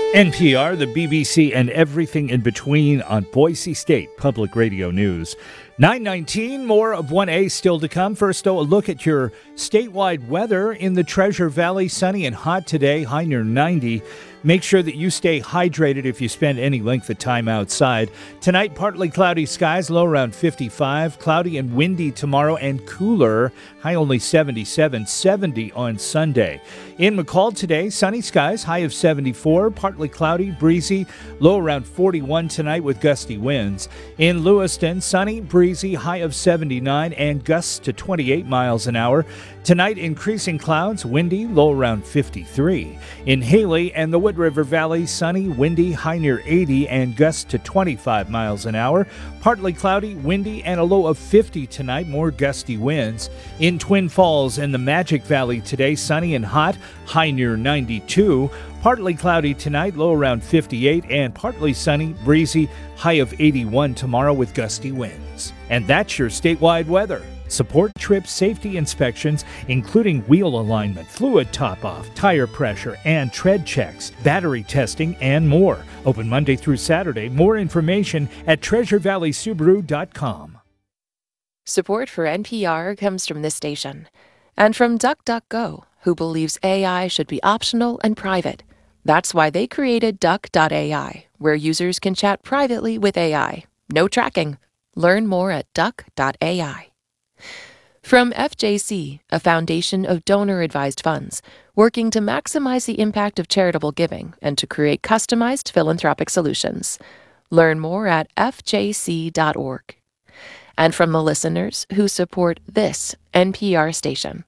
NPR, the BBC, and everything in between on Boise State Public Radio News. 9:19, more of 1A still to come. First, though, a look at your statewide weather in the Treasure Valley. Sunny and hot today, high near 90. Make sure that you stay hydrated if you spend any length of time outside. Tonight, partly cloudy skies, low around 55. Cloudy and windy tomorrow and cooler, high only 77, 70 on Sunday. In McCall today, sunny skies, high of 74. Partly cloudy, breezy, low around 41 tonight with gusty winds. In Lewiston, sunny, breezy, high of 79 and gusts to 28 miles an hour. Tonight, increasing clouds, windy, low around 53. In Haley and the Wood River Valley, sunny, windy, high near 80 and gusts to 25 miles an hour. Partly cloudy, windy, and a low of 50 tonight, more gusty winds. In Twin Falls and the Magic Valley today, sunny and hot, high near 92. Partly cloudy tonight, low around 58, and partly sunny, breezy, high of 81 tomorrow with gusty winds. And that's your statewide weather. Support trip safety inspections, including wheel alignment, fluid top-off, tire pressure, and tread checks, battery testing, and more. Open Monday through Saturday. More information at treasurevalleysubaru.com. Support for NPR comes from this station and from DuckDuckGo, who believes AI should be optional and private. That's why they created Duck.ai, where users can chat privately with AI. No tracking. Learn more at Duck.ai. From FJC, a foundation of donor-advised funds, working to maximize the impact of charitable giving and to create customized philanthropic solutions. Learn more at fjc.org. And from the listeners who support this NPR station.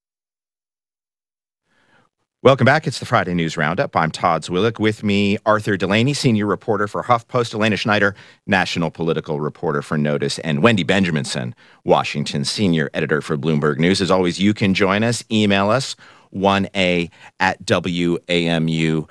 Welcome back. It's the Friday News Roundup. I'm Todd Zwillich. With me, Arthur Delaney, senior reporter for HuffPost, Elena Schneider, national political reporter for Notice, and Wendy Benjaminson, Washington senior editor for Bloomberg News. As always, you can join us. Email us, 1a@wamu.org.